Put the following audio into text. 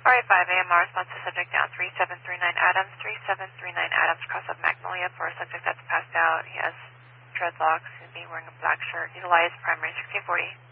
Alright, 5 AMR, response to subject down 3739 Adams, 3739 Adams, cross of Magnolia for a subject that's passed out. He has dreadlocks, he'll be wearing a black shirt. Utilize primary 1640.